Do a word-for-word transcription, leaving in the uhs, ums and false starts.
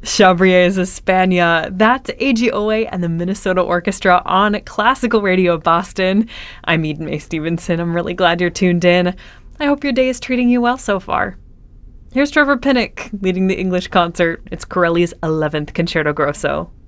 Chabriers España. That's A G O A and the Minnesota Orchestra on Classical Radio Boston. I'm Eden Mae Stevenson. I'm really glad you're tuned in. I hope your day is treating you well so far. Here's Trevor Pinnock leading the English concert. It's Corelli's eleventh Concerto Grosso.